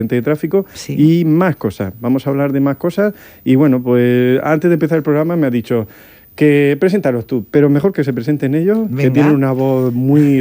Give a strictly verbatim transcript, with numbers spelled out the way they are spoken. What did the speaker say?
de tráfico Sí. y más cosas. Vamos a hablar de más cosas y bueno, pues antes de empezar el programa me ha dicho que presentaros tú, pero mejor que se presenten ellos, Venga. que tienen una voz muy